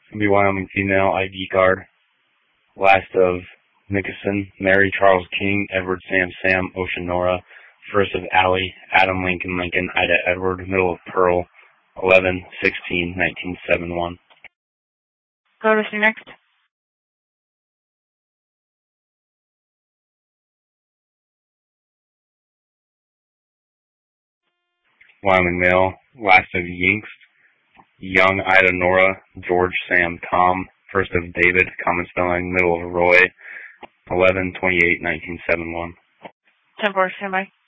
be Wyoming female ID card. Last of Nickerson, Mary Charles King, Edward Sam, Ocean Nora. First of Allie, Adam Lincoln, Ida Edward. Middle of Pearl, 11/16/1971. Go to see next. Wyoming male, last of Yinks, Young Ida Nora, George Sam Tom. First of David, common spelling. Middle of Roy, 11/28/1971. 10-4, standby.